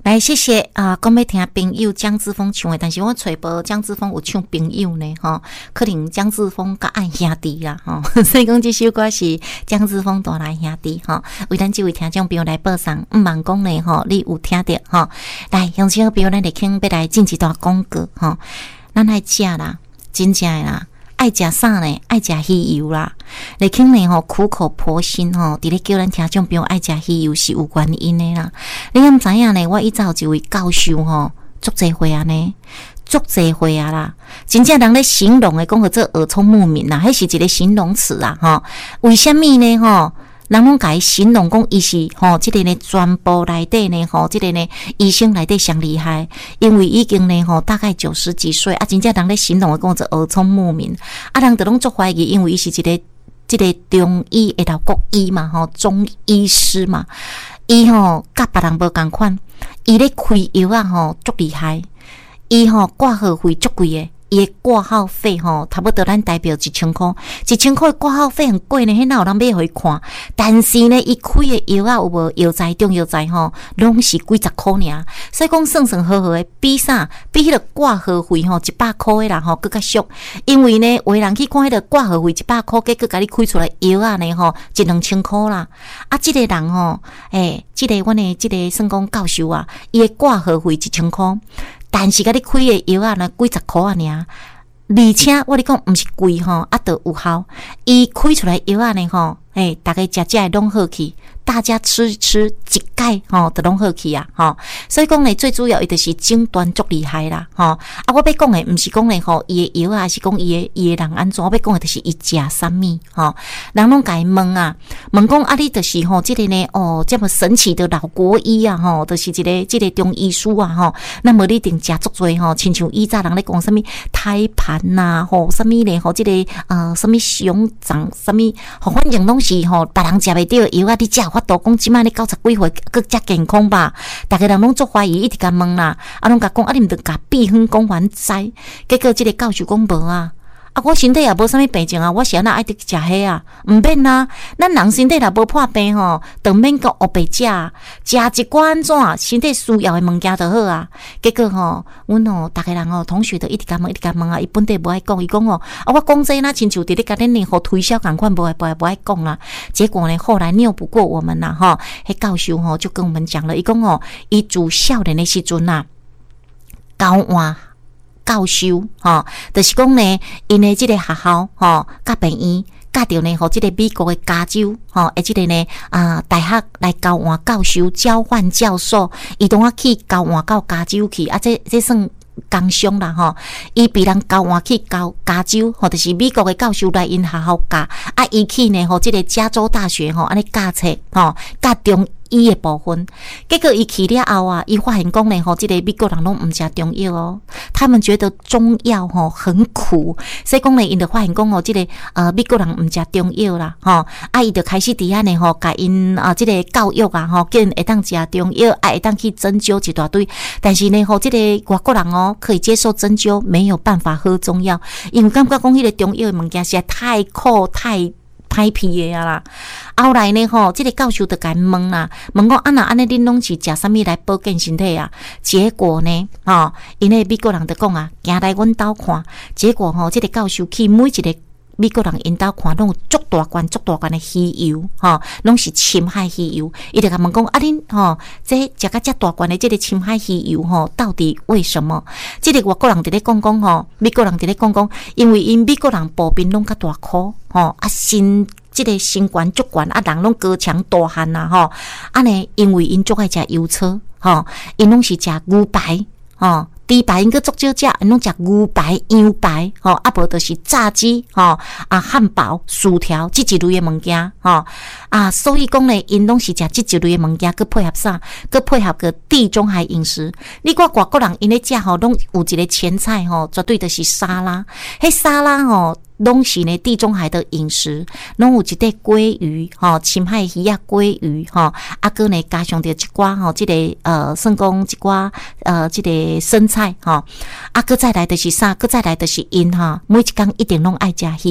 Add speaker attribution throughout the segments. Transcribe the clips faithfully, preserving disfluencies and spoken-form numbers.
Speaker 1: 来，谢谢啊！讲要听朋友江志峰唱的，但是我找无江志峰有唱朋友呢，吼，可能江志峰较爱兄弟啦，吼，所以讲这首歌是江志峰带来兄弟，吼，为咱这位听众朋友来报送，毋茫讲呢，吼，你有听到，吼，来，乡亲朋友，咱来听，要来进一段广告，吼，咱爱食啦，真正的啦。爱食啥呢？爱食鱼油啦！来听呢吼，苦口婆心吼，伫咧叫咱听众朋友爱食鱼油是有原因的啦。你敢知影呢？我以前有一位教授吼，足济岁啊呢，足济岁啊啦！真正人咧形容的讲个这耳聪目明啦，迄是一个形容词啊吼。为什么呢吼？人拢甲伊形容讲伊是吼，即个呢全部内底呢吼，即个呢医生内底上厉害，因为已经呢吼大概九十几岁啊，真正人咧形容的讲做耳聪目明，啊人就拢足怀疑，因为伊是一个即个中医的老国医嘛吼，中医师嘛，伊吼甲别人无共款，伊咧开药啊吼足厉害，伊吼挂号费足贵的。伊的挂号费吼，差不多咱代表一千块，一千块的挂号费很贵呢，迄哪有人买互伊看？但是呢，伊开的药啊有无药材、中药材吼，拢是几十块尔，所以讲算算好好的，比啥？比迄个挂号费吼一百块的啦吼，更较俗。因为呢，有人去看迄个挂号费一百块，结果甲你开出来药啊呢吼，一两千块啦。啊，即、這個人吼，诶、欸，即、這個阮的即個算讲教授啊，伊的挂号费一千块。但是甲你开的药啊，呢几十块啊尔，而且我咧讲毋是贵吼，啊，都有效。伊开出来药啊呢吼，诶，大家食食会拢好去，大家吃一吃一盖吼，都拢好去啊，吼。所以讲呢，最主要伊就是诊断足厉害啦，吼。啊，我要讲的毋是讲呢吼，伊的药啊，是讲伊的伊的人安怎？我要讲的就是伊食啥物，吼。人拢甲伊问啊，问讲啊，你就是吼，即、這个呢，哦，这么神奇的老国医啊，吼，就是一个即个中医书啊，吼。那么你一定食足多吼，亲像以前人咧讲啥物胎盘呐，吼，啥物咧，吼，即、這个呃，啥物熊掌，啥物，吼，反正拢是吼，别人食袂到药啊，你食法度讲即摆咧九十几岁，佫遮健康吧？大家人拢做怀疑，一直甲问啦，啊，拢甲讲，啊，你毋得甲避风讲完知？结果即个教授讲无啊。啊，我身体也无啥物病症啊，我是安那爱得食迄啊，毋免啊。咱人身体若无破病吼，就免个黑白食，食一寡安怎身体需要的物件就好啊。结果吼，阮吼逐个人吼，同学都一直甲问，一直甲问啊，伊本地无爱讲，伊讲吼，啊，我讲这那亲像伫咧甲恁吼推销共款，无爱无爱无爱讲啦。结果呢，后来拗不过我们啦，吼，迄教授吼就跟我们讲了，伊讲吼，伊住少年的时阵啊，教换。教授吼，就是讲呢，因的即个学校吼，甲病院甲着呢，吼，即个美国的加州吼，诶，即个呢啊，大学来交换教授、交换教授，伊当啊去交换到加州去，啊，这这算工商啦吼，伊被人交换去交加州，吼，就是美国的教授来因学校教，啊，伊去呢，吼，即个加州大学吼，安尼教册吼，教中医的部分，结果伊去了后啊，伊发现讲呢吼，即、這个美国人拢毋食中药哦，他们觉得中药吼很苦，所以讲呢，因就发现讲哦，即、這個呃美国人毋食中药啦，吼，啊，伊就开始伫遐呢吼，甲因啊即、這個教育啊吼，叫因会当食中药，啊会当去针灸一大堆，但是呢吼，即、這個外國人哦可以接受針灸，沒有辦法喝中藥，因為感覺講迄個中藥的物件實在太苦太。歹屁的啊啦，後來呢吼，即、這個教授就甲因問啦，問講啊那安尼恁攏是食啥物來保健身體啊？結果呢，吼，因為美國人就講啊，行來阮兜看，結果吼，即、這個教授去每一個美國人因兜看，攏有足大罐、足大罐的魚油，吼，攏是深海魚油。伊就甲問講啊恁吼，這食甲遮大罐的即個深海魚油吼，到底為什麼？即、這個外國人佇咧講講吼，美國人佇咧講講，因為因美國人步邊攏較大顆。吼啊，身即個身懸足懸啊，人攏高強大漢呐，吼啊呢，因為因足愛食油草，吼，因攏是食牛排，吼，豬排因個足少食，因攏食牛排、羊排，吼，啊無就是炸雞，吼啊漢堡、薯條即一類的物件，吼啊，所以講咧，因攏是食即一類的物件，佮配合啥？佮配合個地中海飲食。你看外國人因咧食吼，攏有一個前菜吼，絕對就是沙拉，迄沙拉吼。攏是呢地中海的飲食，攏有一塊鮭魚，吼，深海魚啊，鮭魚，吼，啊個呢加上着一寡吼，即、這個呃，算講一寡呃，即、這個生菜，吼，啊個再來就是啥？個再來就是因哈，每一工一定攏愛食魚油。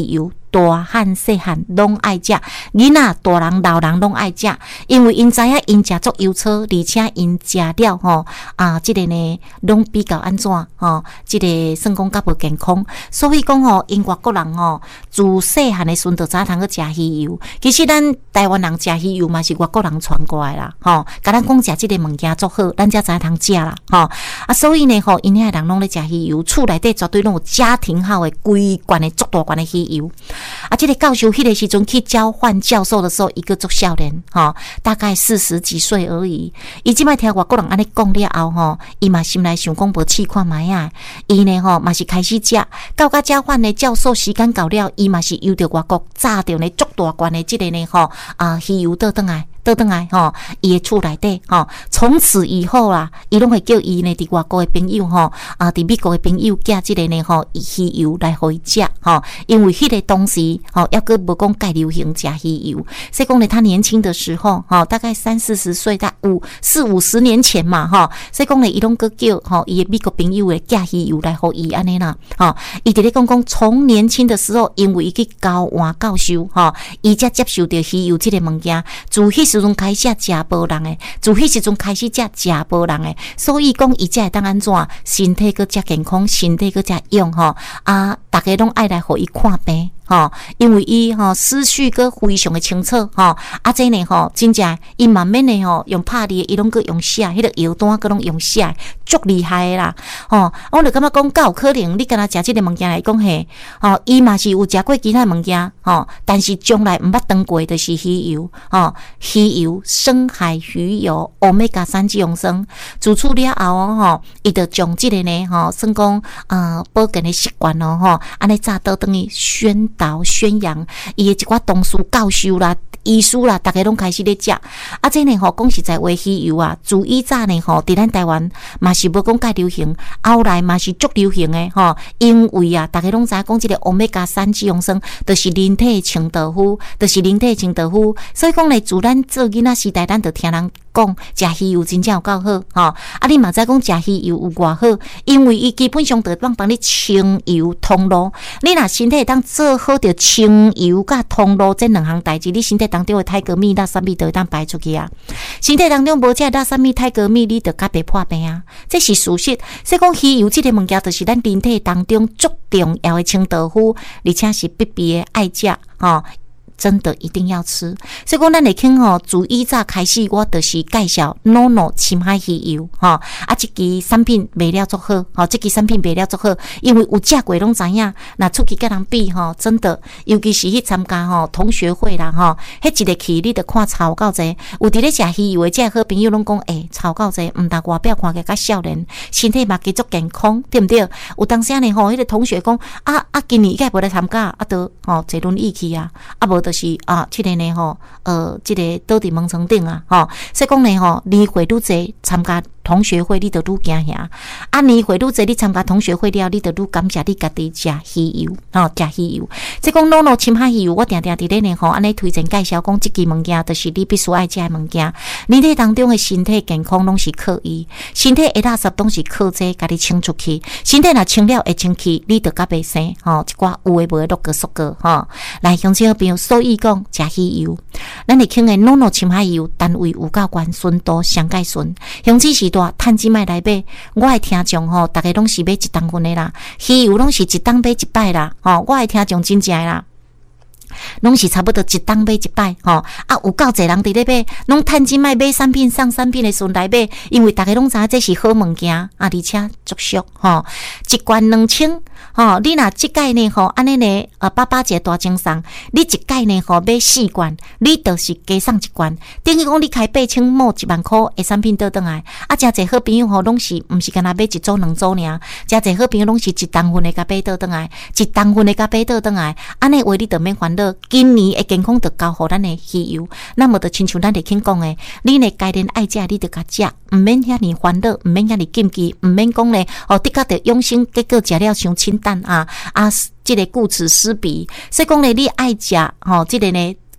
Speaker 1: 大汉细汉拢爱食，囡仔大人老人拢爱食，因为因知影因食足油草，而且因食了吼啊，即、这个呢拢比较安怎吼，即、这个算讲较无健康，所以讲吼，因外国人吼自细汉的时阵就早通去食鱼油，其实咱台湾人食鱼油嘛是外国人传过来啦，吼，甲咱讲食即个物件足好，咱才早通食啦，吼啊，所以呢吼，因遐人拢咧食鱼油，厝内底绝对拢有家庭号的规罐的足大罐的鱼油。啊，这个教授迄个时阵去交换教授的时候，一个足少年，吼，大概四十几岁而已。伊即摆听外国人安尼讲了后，吼，伊嘛心内想讲无试看卖啊。伊呢，吼，嘛是开始食。到甲交换的教授时间到了，伊嘛是由着外国炸着呢足大罐的即个呢，吼啊鱼油倒转来。倒转来吼，伊诶厝内底吼，从此以后啊，伊拢会叫伊呢伫外国诶朋友吼，啊伫美国诶朋友寄即个呢吼鱼油来互伊食吼，因为迄个当时吼，抑个无讲介流行食鱼油，所以讲呢，他年轻的时候吼，大概三四十岁，大五四五十年前嘛吼，所以讲呢，伊拢个叫吼伊诶美国朋友诶寄鱼油来互伊安尼啦，吼，伊伫咧讲讲从年轻的时候，因为伊去交换教授吼，伊才接受着鱼油即个物件，自迄时阵开始食无人诶，自迄时阵开始食食无人诶，所以讲伊才会当安怎，身体搁遮健康，身体搁遮勇吼啊！大家拢爱来互伊看病。吼，因为伊吼思绪个非常的清楚吼，啊，这呢吼，真正伊慢慢的吼用拍哩，伊拢个用写，迄个药单个拢用写，足厉害的啦吼。我就感觉讲，较有可能你敢若食即个物件来讲嘿，吼，伊嘛是有食过其他物件吼，但是将来毋捌当过的是鱼油吼，鱼油深海鱼油 Omega 三脂溶酸，自此了后吼，伊就将即个呢吼，算讲呃保健的习惯哦吼，安尼早倒等于宣。导宣扬伊诶一寡同事教授啦、医师啦，大家拢开始咧食。啊，这呢吼，讲实在话，鱼油啊，自以早呢吼，伫咱台湾嘛是无讲介流行，后来嘛是足流行诶吼。因为啊，大家拢知影讲即个 Omega 三脂溶酸，就是人体清豆腐，就是人体清豆腐。所以讲咧，自咱做囡仔时代，咱就听人讲食鱼油真正有够好吼。啊，你嘛知讲食鱼油有偌好，因为伊基本上就帮帮你清油通路。你若身体当做好着清油甲通路这两项代志，你身体当中的泰戈米、纳沙米就会当排出去啊。身体当中无这纳沙米、泰戈米，你就较袂破病啊。这是事实。所以讲鱼油这个物件，就是咱人体当中足重要的清豆腐，而且是必必的爱食吼。真的一定要吃，所以讲咱来听吼，自以早开始，我就是介绍 N O N O 深海鱼油吼，啊，这支产品卖了足好，吼，这支产品卖了足好，因为有食过拢知影，那出去甲人比吼，真的，尤其是去参加吼同学会啦吼，迄一个去你得看超够济，有伫咧食鱼油的这好朋友拢讲，诶、欸，超够济，毋但外表看起来较少年，身体嘛继续健康，对毋对？有当时呢吼，迄个同学讲，啊啊，今年伊个无来参加，啊，都吼坐轮椅去啊，啊无。就是啊，这个呢吼，呃，这个倒伫门床顶啊，吼，所以讲呢吼，年岁愈侪参加同学会，你就愈惊吓。啊，年岁愈侪，你参加同学会了，你就愈感谢你家己食鱼油，吼，食鱼油。即讲 N O N O 深海鱼油，我定定伫咧呢吼，安尼推荐介绍讲，即支物件就是你必须爱食的物件。人体当中的身体健康拢是靠伊，身体一垃圾拢是靠这家己清出去。身体若清了会清气，你就较袂生吼，一寡有诶无诶落个缩个吼。来，乡亲好朋友。所以讲食鱼油，咱会听的 N O N O 深海油单位有够悬，纯度上界纯，雄起时大，趁钱买来买。我的听众吼，大家拢是买一当份的啦，鱼油拢是一当买一摆啦，吼，我的听众真正啦。拢是差不多一当买一摆吼，啊有够侪人伫咧买，拢趁钱买买产品上产品的时阵来买，因为大家拢知影这是好物件啊，而且足俗吼，一罐两千吼，你若即届呢吼，安尼呢啊八八节大精送，你一届呢吼买四罐，你就是加送一罐，等于讲你开八千毛一万块的产品倒转来，啊诚侪好朋友吼，拢是毋是干那买一组两组尔，诚侪好朋友拢是一当份的甲买倒转来，一当份的甲买倒转来，安尼话你就免烦恼。今年的健康就交互咱的鱼油，那么就亲像咱哋听讲的，你呢该然爱食，你就甲食，毋免遐尼烦恼，毋免遐尼禁忌，毋免讲咧哦，的确着用心，结果食了伤清淡啊啊，即、這个顾此失彼。所以讲咧，你爱食吼，即、這个呢。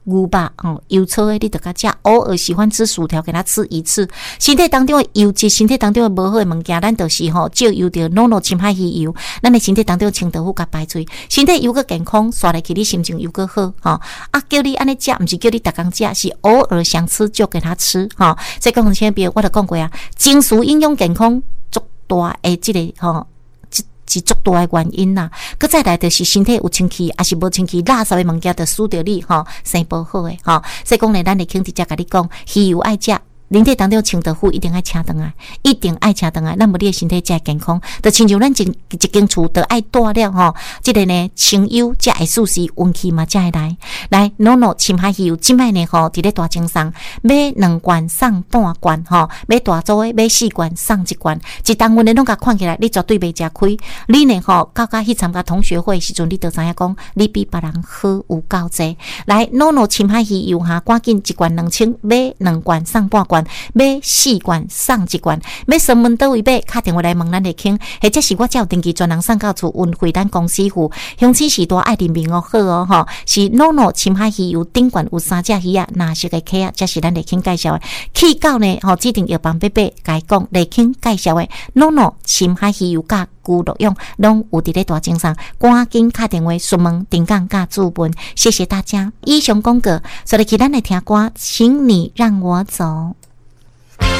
Speaker 1: 牛肉哦，油炒的你得甲食，偶尔喜欢吃薯条，给他吃一次。身体当中的油脂，身体当中的无好的物件，咱就是吼少油着脑脑深海鱼油，咱的身体当中清豆腐甲排水，身体又个健康，刷来去你心情又个好吼。啊，叫你安尼食，毋是叫你逐工食，是偶尔想吃就给他吃吼。所以讲前边我就讲过啊，情绪影响健康足大诶，即、這個吼。是足大诶原因啦，佮再来就是身体有清气，还是无清气，垃圾诶物件就输着你吼，生不好诶吼。所以讲咧，咱会肯直接甲你讲，鱼油爱食。人体当中清豆腐一定爱请倒来，一定爱请倒来，那么你的身体才会健康。就亲像咱一一间厝，就爱带了吼，即个呢清幽才会舒适，运气嘛才会来。来，诺诺深海鱼油，即摆呢吼，伫咧大精送，买两罐送半罐吼，买大组诶买四罐送一罐，一单元的拢甲看起来，你绝对袂食亏。你呢吼，到甲去参加同学会时阵，你就知影讲，你比别人好有够济。来，诺诺深海鱼油哈，赶紧一罐两千，买两罐送半罐。买四罐送一罐，要询问倒位买，打电话来问咱会倾，或者是我只有登记专人送到厝，运回咱公司付。乡亲时代爱认明哦，好哦吼，是 Nono 深海鱼油顶罐有三只鱼啊，哪色个客啊，这是咱会倾介绍的。去到呢吼，指定药房买买，甲伊讲会倾介绍的 Nono 深海鱼油甲牛肉用，拢有伫咧大精上，赶紧打电话询问定岗甲注文。谢谢大家，以上广告，所以去咱来听歌，请你让我走。